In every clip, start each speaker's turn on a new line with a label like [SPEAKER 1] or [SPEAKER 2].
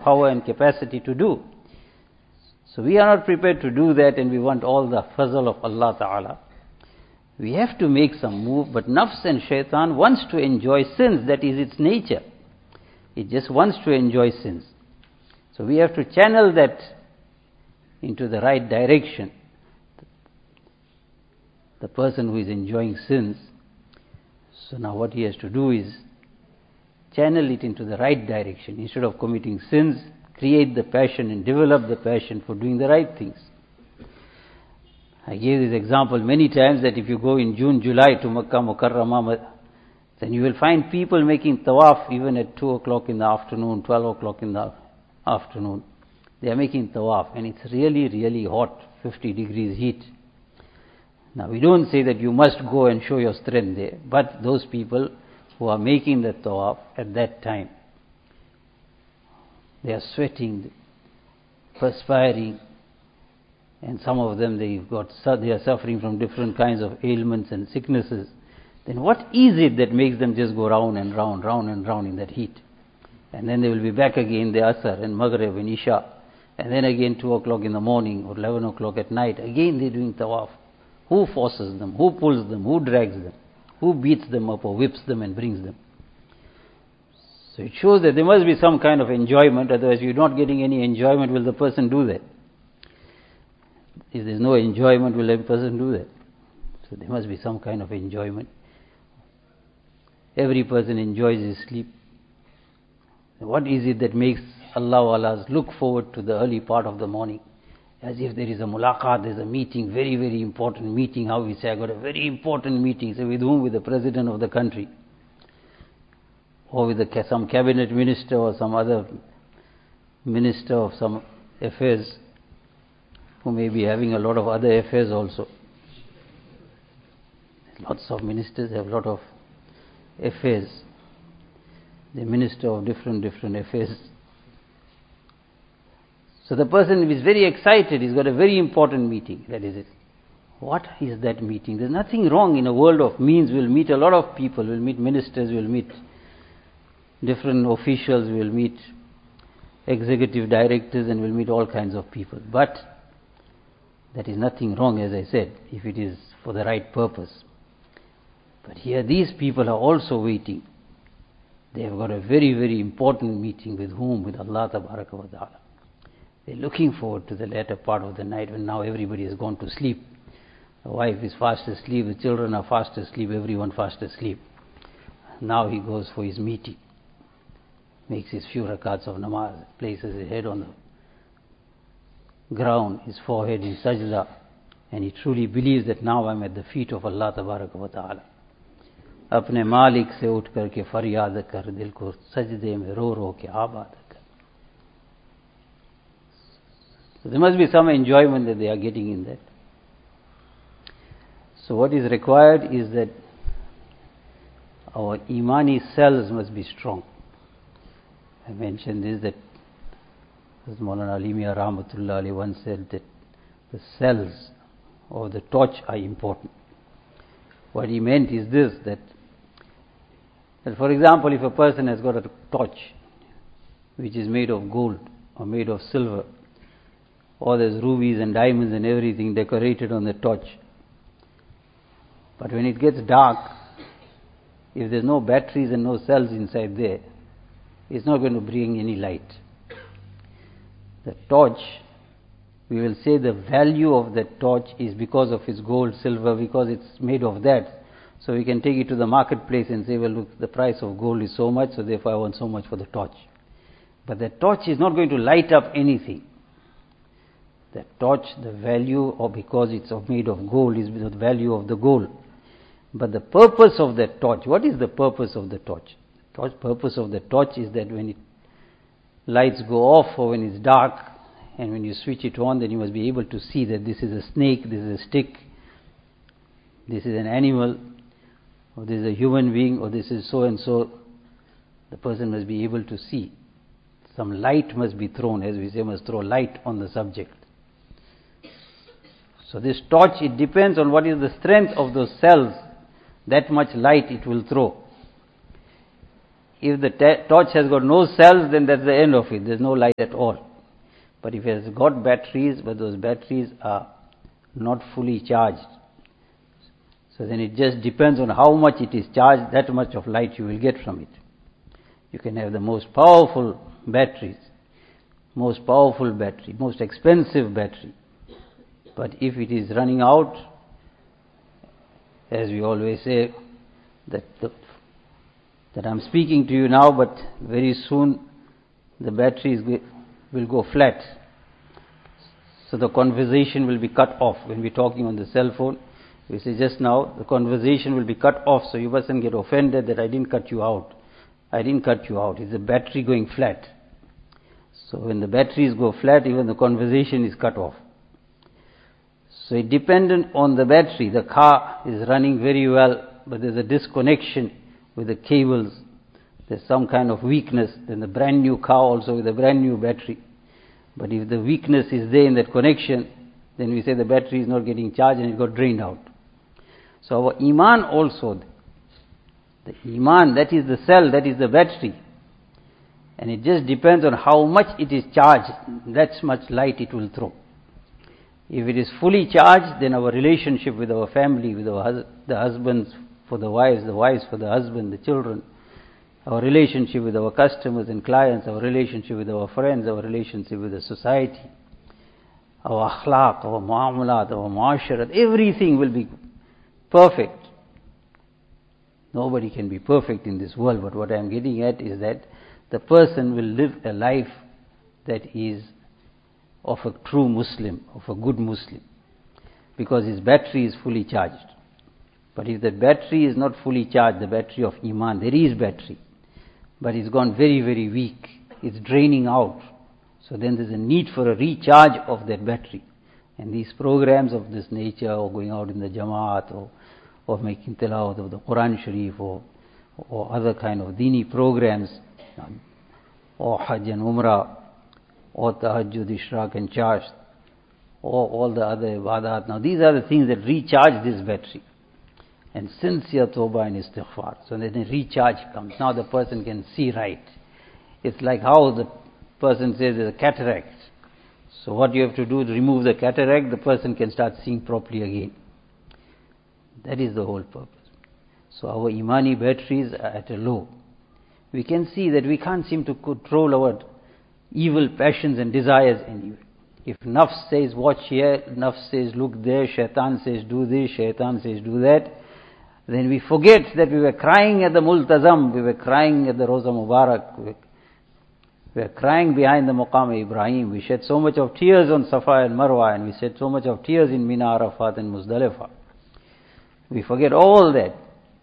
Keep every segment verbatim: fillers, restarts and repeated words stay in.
[SPEAKER 1] power and capacity to do. So we are not prepared to do that, and we want all the fazl of Allah Ta'ala. We have to make some move, but nafs and shaitan wants to enjoy sins. That is its nature. It just wants to enjoy sins. So we have to channel that into the right direction. The person who is enjoying sins, so now what he has to do is channel it into the right direction. Instead of committing sins, create the passion and develop the passion for doing the right things. I gave this example many times that if you go in June, July to Makkah Mukarramah, then you will find people making tawaf even at two o'clock in the afternoon, twelve o'clock in the afternoon. They are making tawaf, and it's really, really hot, fifty degrees heat. Now we don't say that you must go and show your strength there, but those people who are making the tawaf at that time, they are sweating, perspiring, and some of them they've got they are suffering from different kinds of ailments and sicknesses. Then what is it that makes them just go round and round, round and round in that heat? And then they will be back again, the Asr and Maghrib and Isha, and then again two o'clock in the morning or eleven o'clock at night, again they're doing tawaf. Who forces them? Who pulls them? Who drags them? Who beats them up or whips them and brings them? So it shows that there must be some kind of enjoyment, otherwise if you're not getting any enjoyment, will the person do that? If there's no enjoyment, will a person do that? So there must be some kind of enjoyment. Every person enjoys his sleep. What is it that makes Allah Allahs look forward to the early part of the morning? As if there is a mulaqat, there's a meeting, very, very important meeting. How we say, I got a very important meeting. So with whom? With the president of the country. Or with the, some cabinet minister or some other minister of some affairs, who may be having a lot of other affairs also. Lots of ministers have a lot of affairs. The minister of different, different affairs. So the person is very excited, he's got a very important meeting, that is it. What is that meeting? There's nothing wrong in a world of means. We'll meet a lot of people, we'll meet ministers, we'll meet different officials, we'll meet executive directors, and we'll meet all kinds of people. But that is nothing wrong, as I said, if it is for the right purpose. But here these people are also waiting. They have got a very, very important meeting with whom? With Allah Tabaraka wa Ta'ala. They're looking forward to the latter part of the night when now everybody has gone to sleep. The wife is fast asleep, the children are fast asleep, everyone fast asleep. Now he goes for his meeting, makes his few rakats of namaz, places his head on the ground, his forehead in sajda, and he truly believes that now I'm at the feet of Allah Tabaraka wa Ta'ala. अपने मालिक से उठ करके फरियाद कर दिल को सजदे में रो रो के आबाद कर. So there must be some enjoyment that they are getting in that. So what is required is that our imani cells must be strong. I mentioned this, that as Maulana Ali Mian Rahmatullah Ali once said that the cells or the torch are important. What he meant is this, that, that for example, if a person has got a torch which is made of gold or made of silver, or there's rubies and diamonds and everything decorated on the torch, but when it gets dark, if there's no batteries and no cells inside there, it's not going to bring any light. The torch, we will say the value of that torch is because of its gold, silver, because it's made of that. So we can take it to the marketplace and say, well, look, the price of gold is so much, so therefore I want so much for the torch. But the torch is not going to light up anything. The torch, the value, or because it's made of gold, is the value of the gold. But the purpose of that torch, what is the purpose of the torch? The torch, purpose of the torch is that when it lights go off or when it's dark, and when you switch it on, then you must be able to see that this is a snake, this is a stick, this is an animal, or this is a human being, or this is so and so. The person must be able to see. Some light must be thrown, as we say, must throw light on the subject. So this torch, it depends on what is the strength of those cells, that much light it will throw. if the torch has got no cells, then that's the end of it. There's no light at all. But if it has got batteries, but those batteries are not fully charged, so then it just depends on how much it is charged, that much of light you will get from it. You can have the most powerful batteries, most powerful battery, most expensive battery. But if it is running out, as we always say, that the, that I'm speaking to you now, but very soon the batteries will go flat. So the conversation will be cut off. When we're talking on the cell phone, we say just now, the conversation will be cut off, so you mustn't get offended that I didn't cut you out. I didn't cut you out. It's the battery going flat. So when the batteries go flat, even the conversation is cut off. So it dependent on the battery. The car is running very well, but there's a disconnection with the cables. There's some kind of weakness. Then the brand new car also with a brand new battery. But if the weakness is there in that connection, then we say the battery is not getting charged and it got drained out. So our iman also, the iman, that is the cell, that is the battery. And it just depends on how much it is charged, that's much light it will throw. If it is fully charged, then our relationship with our family, with our hus- the husbands for the wives, the wives for the husband, the children, our relationship with our customers and clients, our relationship with our friends, our relationship with the society, our akhlaq, our muamalat, our muasharat, everything will be perfect. Nobody can be perfect in this world, but what I am getting at is that the person will live a life that is of a true Muslim, of a good Muslim, because his battery is fully charged. But if the battery is not fully charged, the battery of iman, there is battery, but it's gone very, very weak, it's draining out. So then there's a need for a recharge of that battery. And these programs of this nature, or going out in the Jamaat, or, or making tilawat of the Quran Sharif, or, or other kind of dini programs, or Hajj and Umrah, or Tahajjud, Ishraq and Chash, or all the other ibadat. Now these are the things that recharge this battery. And sincere tawbah and istighfar. So then a recharge comes. Now the person can see right. It's like how the person says there's a cataract. So what you have to do is remove the cataract, the person can start seeing properly again. That is the whole purpose. So our imani batteries are at a low. We can see that we can't seem to control our evil passions and desires anyway. If nafs says watch here, nafs says look there, shaitan says do this, shaitan says do that, then we forget that we were crying at the Multazam, we were crying at the Roza Mubarak, we were, we were crying behind the Maqam Ibrahim. We shed so much of tears on Safa and Marwa, and we shed so much of tears in Mina, Arafat and Muzdalifah. We forget all that.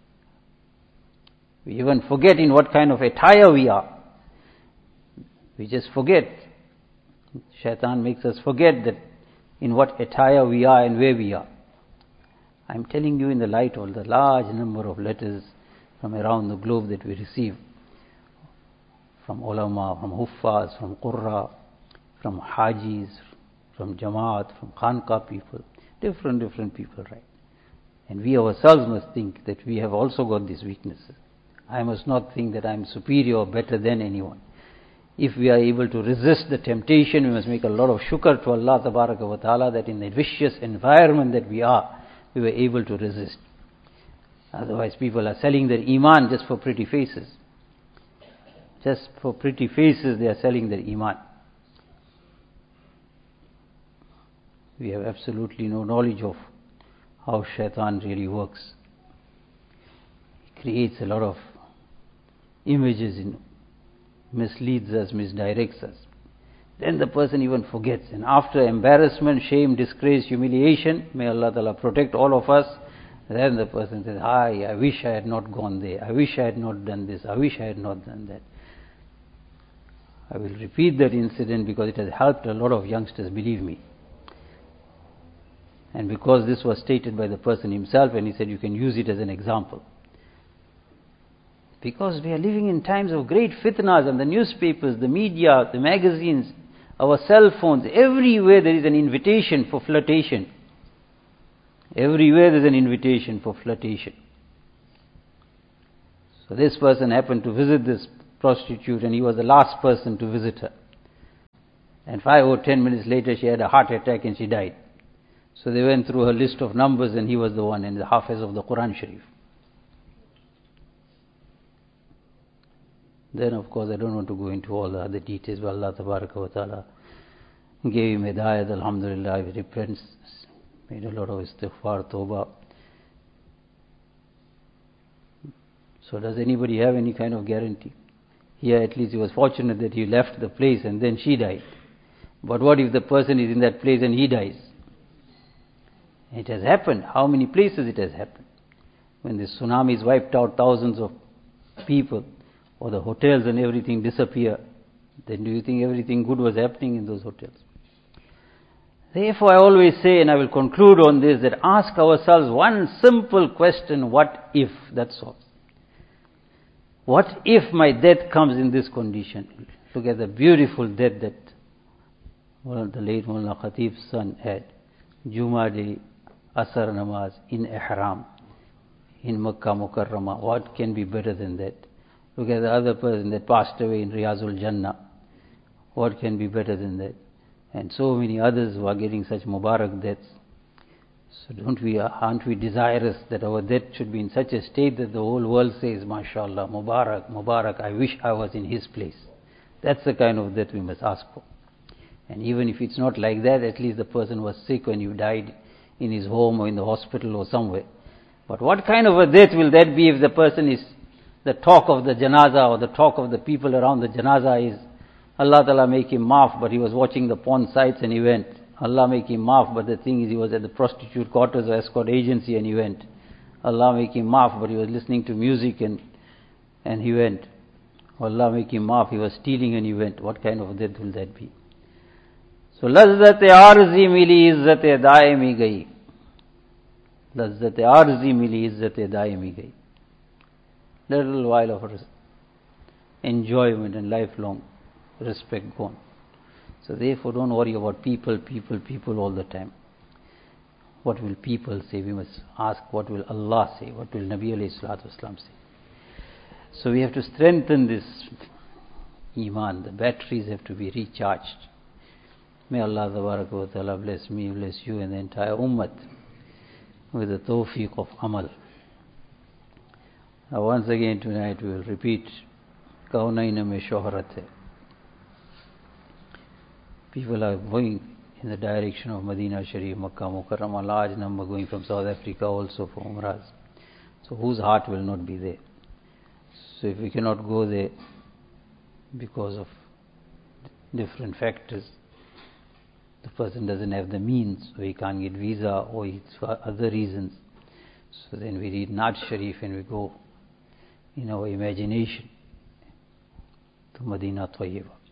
[SPEAKER 1] We even forget in what kind of attire we are. We just forget. Shaitan makes us forget that in what attire we are and where we are. I'm telling you in the light of the large number of letters from around the globe that we receive, from ulama, from huffaz, from qurra, from hajis, from jamaat, from khanqa people, different, different people, right? And we ourselves must think that we have also got these weaknesses. I must not think that I'm superior or better than anyone. If we are able to resist the temptation, we must make a lot of shukr to Allah Tabaraka wa Ta'ala that in the vicious environment that we are, we were able to resist. Otherwise people are selling their iman just for pretty faces. Just for pretty faces they are selling their iman. We have absolutely no knowledge of how shaitan really works. He creates a lot of images, in, misleads us, misdirects us. Then the person even forgets, and after embarrassment, shame, disgrace, humiliation, may Allah Ta'ala protect all of us, then the person says, hi, I wish I had not gone there, I wish I had not done this, I wish I had not done that. I will repeat that incident because it has helped a lot of youngsters, believe me. And because this was stated by the person himself, and he said you can use it as an example. Because we are living in times of great fitnas, and the newspapers, the media, the magazines, our cell phones, everywhere there is an invitation for flirtation. Everywhere there is an invitation for flirtation. So this person happened to visit this prostitute, and he was the last person to visit her. And five or ten minutes later she had a heart attack and she died. So they went through her list of numbers and he was the one, and the Hafiz of the Quran Sharif. Then of course I don't want to go into all the other details, but Allah Tabaraka wa Ta'ala gave him hidayat, alhamdulillah, he repents, made a lot of istighfar, tawbah. So does anybody have any kind of guarantee? Here at least he was fortunate that he left the place and then she died. But what if the person is in that place and he dies? It has happened. How many places it has happened? When the tsunamis wiped out thousands of people, or the hotels and everything disappear, then do you think everything good was happening in those hotels? Therefore I always say, and I will conclude on this, that ask ourselves one simple question: what if? That's all. What if my death comes in this condition? Look at the beautiful death that one of the late Mullah Khatib's son had. Juma day, Asar Namaz, in Ihram, in Makkah Mukarramah. What can be better than that? Look at the other person that passed away in Riyazul Jannah. What can be better than that? And so many others who are getting such Mubarak deaths. So don't we, aren't we desirous that our death should be in such a state that the whole world says, MashaAllah, Mubarak, Mubarak, I wish I was in his place. That's the kind of death we must ask for. And even if it's not like that, at least the person was sick when you died in his home or in the hospital or somewhere. But what kind of a death will that be if the person is, the talk of the janaza or the talk of the people around the janaza is, Allah Ta'ala make him maaf, but he was watching the porn sites and he went. Allah make him maaf, but the thing is he was at the prostitute quarters or escort agency and he went. Allah make him maaf, but he was listening to music and and he went. Allah make him maaf, he was stealing and he went. What kind of death will that be? So lazzat-e arzi mili, izzat-e daimi gayi. Lazzat-e arzi mili, izzat-e daimi gayi. Little while of enjoyment and lifelong respect gone. So therefore don't worry about people, people, people all the time. What will people say? We must ask, what will Allah say? What will Nabi alayhi salatu wasalam say? So we have to strengthen this Iman. The batteries have to be recharged. May Allah Tabaraka wa Ta'ala bless me, bless you and the entire Ummah with the tawfiq of Amal. Now once again tonight we will repeat Kaunaina mein shohrat hai. People are going in the direction of Medina Sharif, Makkah Mukarramah, large number going from South Africa also for Umrahs. So whose heart will not be there? So if we cannot go there because of different factors, the person doesn't have the means, or he can't get visa, or it's for other reasons, so then we read Naat Sharif and we go in our imagination to Medina Tayyibah.